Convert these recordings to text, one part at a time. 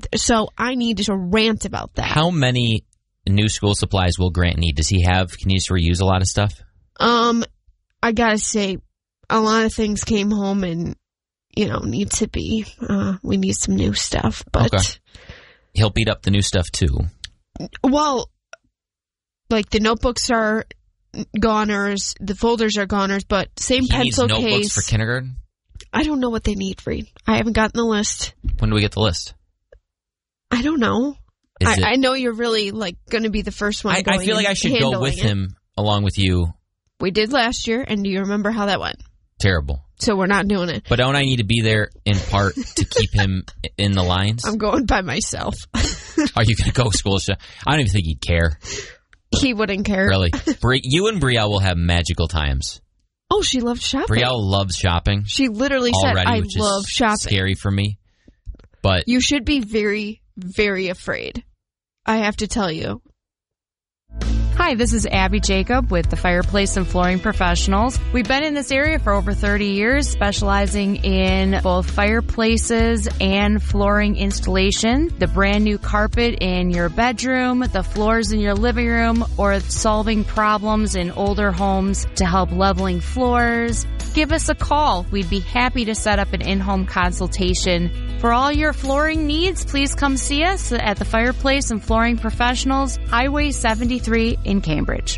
So I need to rant about that. How many new school supplies will Grant need? Does he have? Can he just reuse a lot of stuff? I gotta say, a lot of things came home and, need to be, we need some new stuff, but. Okay. He'll beat up the new stuff too. Well, like the notebooks are goners, the folders are goners, but same pencil case. He needs notebooks for kindergarten? I don't know what they need, Reed. I haven't gotten the list. When do we get the list? I don't know. I know you're really going to be the first one. I feel like I should go with him along with you. We did last year, and do you remember how that went? Terrible. So we're not doing it. But don't I need to be there in part to keep him in the lines? I'm going by myself. Are you going to go school? I don't even think he'd care. He wouldn't care. Really? You and Brielle will have magical times. Oh, she loves shopping. Brielle loves shopping. She literally said, I love shopping. Scary for me. But you should be very, very afraid. I have to tell you. Hi, this is Abby Jacob with the Fireplace and Flooring Professionals. We've been in this area for over 30 years, specializing in both fireplaces and flooring installation, the brand new carpet in your bedroom, the floors in your living room, or solving problems in older homes to help leveling floors. Give us a call. We'd be happy to set up an in-home consultation. For all your flooring needs, please come see us at the Fireplace and Flooring Professionals, Highway 73 in Cambridge.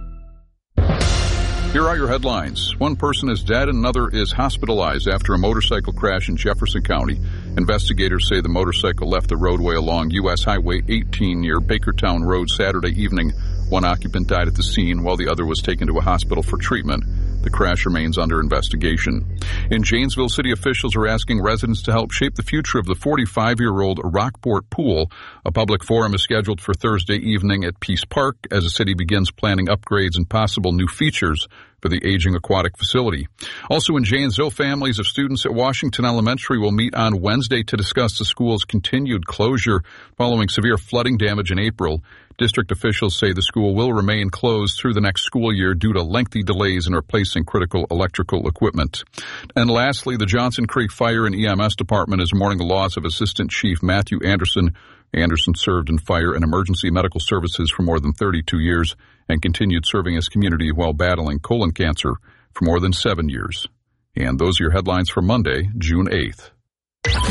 Here are your headlines. One person is dead and another is hospitalized after a motorcycle crash in Jefferson County. Investigators say the motorcycle left the roadway along U.S. Highway 18 near Bakertown Road Saturday evening. One occupant died at the scene while the other was taken to a hospital for treatment. The crash remains under investigation. In Janesville, city officials are asking residents to help shape the future of the 45-year-old Rockport Pool. A public forum is scheduled for Thursday evening at Peace Park as the city begins planning upgrades and possible new features for the aging aquatic facility. Also in Janesville, families of students at Washington Elementary will meet on Wednesday to discuss the school's continued closure following severe flooding damage in April. District officials say the school will remain closed through the next school year due to lengthy delays in replacing critical electrical equipment. And lastly, the Johnson Creek Fire and EMS Department is mourning the loss of Assistant Chief Matthew Anderson. Anderson served in fire and emergency medical services for more than 32 years and continued serving his community while battling colon cancer for more than 7 years. And those are your headlines for Monday, June 8th.